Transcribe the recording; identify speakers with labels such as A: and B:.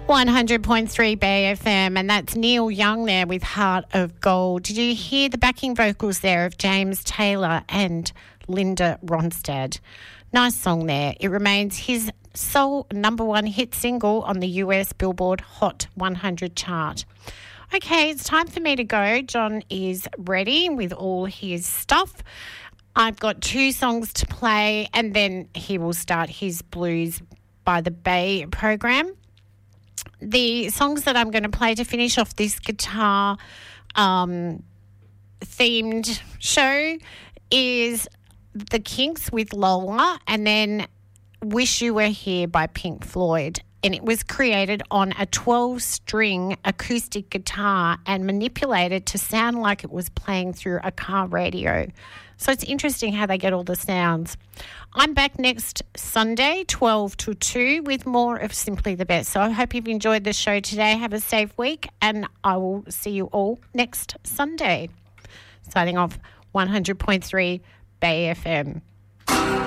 A: 100.3 Bay FM, and that's Neil Young there with Heart of Gold. Did you hear the backing vocals there of James Taylor and Linda Ronstadt? Nice song there. It remains his sole number one hit single on the US Billboard Hot 100 chart. Okay, it's time for me to go. John is ready with all his stuff. I've got 2 songs to play, and then he will start his Blues by the Bay program. The songs that I'm going to play to finish off this guitar themed show is The Kinks with Lola, and then Wish You Were Here by Pink Floyd. And it was created on a 12-string acoustic guitar and manipulated to sound like it was playing through a car radio. So it's interesting how they get all the sounds. I'm back next Sunday, 12 to 2, with more of Simply the Best. So I hope you've enjoyed the show today. Have a safe week, and I will see you all next Sunday. Signing off, 100.3 Bay FM.